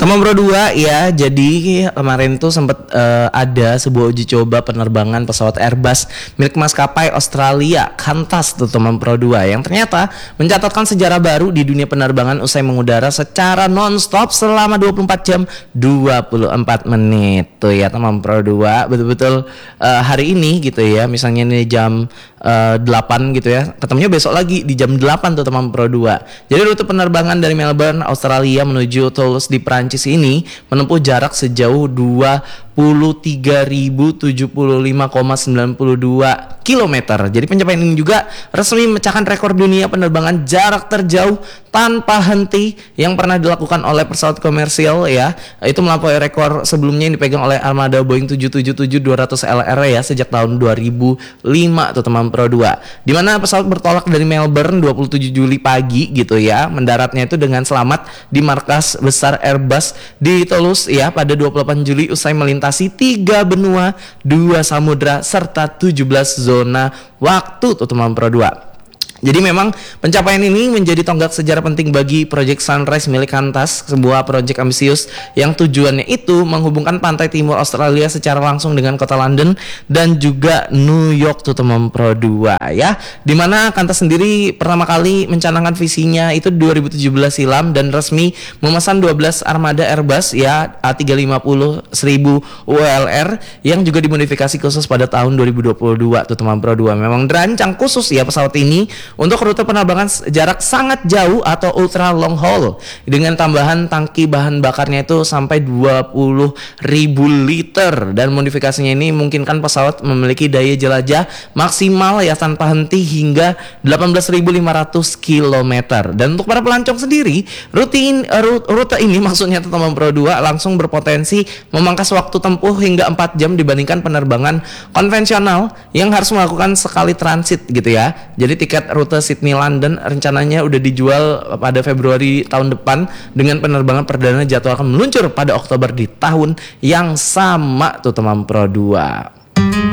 Teman Pro 2 ya, jadi kemarin tuh sempat ada sebuah uji coba penerbangan pesawat Airbus milik maskapai Australia Qantas tuh teman Pro 2 yang ternyata mencatatkan sejarah baru di dunia penerbangan usai mengudara secara non-stop selama 24 jam 24 menit tuh ya teman Pro 2. Betul-betul hari ini gitu ya, misalnya ini jam 8 gitu ya, ketemunya besok lagi di jam 8 tuh teman Pro 2. Jadi rute penerbangan dari Melbourne, Australia menuju Toulouse di Prancis ini menempuh jarak sejauh 23.075,92 km. Jadi pencapaian ini juga resmi memecahkan rekor dunia penerbangan jarak terjauh tanpa henti yang pernah dilakukan oleh pesawat komersial ya. Itu melampaui rekor sebelumnya yang dipegang oleh armada Boeing 777-200 LR ya sejak tahun 2005 tuh teman Pro 2. Di mana pesawat bertolak dari Melbourne 27 Juli pagi gitu ya. Mendaratnya itu dengan selamat di markas besar Airbus di Toulouse ya pada 28 Juli usai melintasi 3 benua, 2 samudra serta 17 zona waktu tuh teman Pro 2. Jadi memang pencapaian ini menjadi tonggak sejarah penting bagi proyek Sunrise milik Qantas, sebuah proyek ambisius yang tujuannya itu menghubungkan pantai timur Australia secara langsung dengan kota London dan juga New York tuh teman Pro 2 ya. Dimana Qantas sendiri pertama kali mencanangkan visinya itu 2017 silam dan resmi memesan 12 armada Airbus ya A350 1000 ULR yang juga dimodifikasi khusus pada tahun 2022 tuh teman Pro 2. Memang dirancang khusus ya pesawat ini untuk rute penerbangan jarak sangat jauh atau ultra long haul dengan tambahan tangki bahan bakarnya itu sampai 20.000 liter dan modifikasinya ini memungkinkan pesawat memiliki daya jelajah maksimal ya tanpa henti hingga 18.500 km. Dan untuk para pelancong sendiri rute ini maksudnya teman Pro 2 langsung berpotensi memangkas waktu tempuh hingga 4 jam dibandingkan penerbangan konvensional yang harus melakukan sekali transit gitu ya. Jadi tiket rute Sydney London rencananya udah dijual pada Februari tahun depan dengan penerbangan perdana jadwalkan meluncur pada Oktober di tahun yang sama tuh teman Pro 2.